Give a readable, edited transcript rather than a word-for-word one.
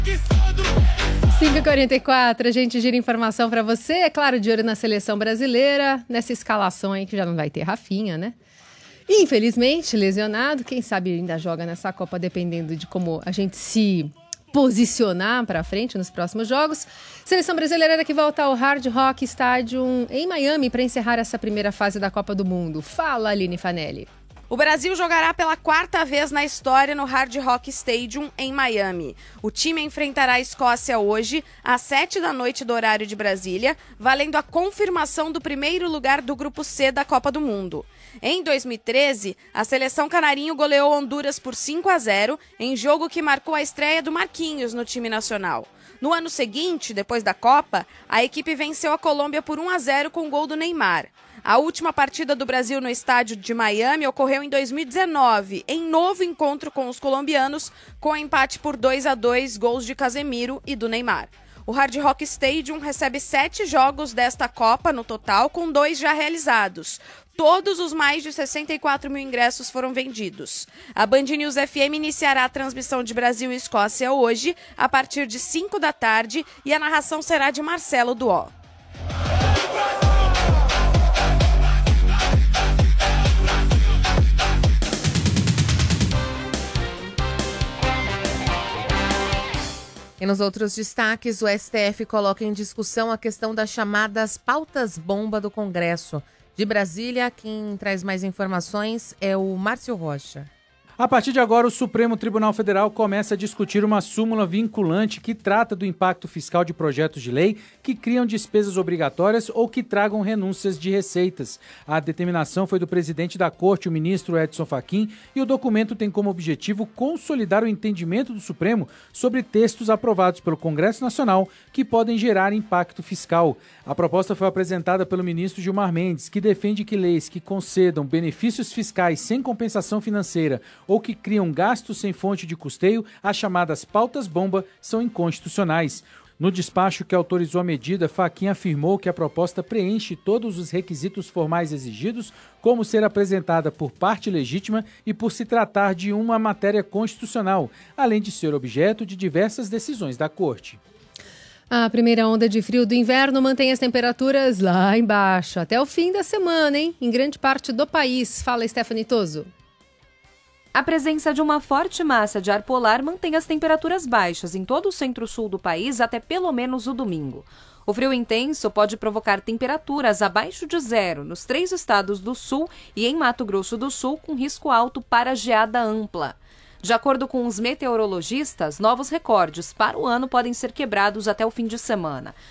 5h44, a gente gira informação para você, é claro, de olho na seleção brasileira, nessa escalação aí que já não vai ter Rafinha, né? Infelizmente, lesionado, quem sabe ainda joga nessa Copa, dependendo de como a gente se posicionar para frente nos próximos jogos. Seleção brasileira que volta ao Hard Rock Stadium em Miami para encerrar essa primeira fase da Copa do Mundo. Fala, Aline Fanelli. O Brasil jogará pela 4ª vez na história no Hard Rock Stadium, em Miami. O time enfrentará a Escócia hoje, às 19h do horário de Brasília, valendo a confirmação do primeiro lugar do Grupo C da Copa do Mundo. Em 2013, a seleção canarinho goleou Honduras por 5-0, em jogo que marcou a estreia do Marquinhos no time nacional. No ano seguinte, depois da Copa, a equipe venceu a Colômbia por 1-0 com gol do Neymar. A última partida do Brasil no estádio de Miami ocorreu em 2019, em novo encontro com os colombianos, com empate por 2-2, gols de Casemiro e do Neymar. O Hard Rock Stadium recebe 7 jogos desta Copa no total, com 2 já realizados. Todos os mais de 64 mil ingressos foram vendidos. A Band News FM iniciará a transmissão de Brasil e Escócia hoje, a partir de 5 da tarde, e a narração será de Marcelo Duó. E nos outros destaques, o STF coloca em discussão a questão das chamadas pautas-bomba do Congresso. De Brasília, quem traz mais informações é o Márcio Rocha. A partir de agora, o Supremo Tribunal Federal começa a discutir uma súmula vinculante que trata do impacto fiscal de projetos de lei que criam despesas obrigatórias ou que tragam renúncias de receitas. A determinação foi do presidente da Corte, o ministro Edson Fachin, e o documento tem como objetivo consolidar o entendimento do Supremo sobre textos aprovados pelo Congresso Nacional que podem gerar impacto fiscal. A proposta foi apresentada pelo ministro Gilmar Mendes, que defende que leis que concedam benefícios fiscais sem compensação financeira ou que criam gastos sem fonte de custeio, as chamadas pautas-bomba, são inconstitucionais. No despacho que autorizou a medida, Fachin afirmou que a proposta preenche todos os requisitos formais exigidos, como ser apresentada por parte legítima e por se tratar de uma matéria constitucional, além de ser objeto de diversas decisões da Corte. A primeira onda de frio do inverno mantém as temperaturas lá embaixo, até o fim da semana, hein? Em grande parte do país. Fala, Stephanie Toso. A presença de uma forte massa de ar polar mantém as temperaturas baixas em todo o centro-sul do país até pelo menos o domingo. O frio intenso pode provocar temperaturas abaixo de zero nos 3 estados do sul e em Mato Grosso do Sul, com risco alto para geada ampla. De acordo com os meteorologistas, novos recordes para o ano podem ser quebrados até o fim de semana.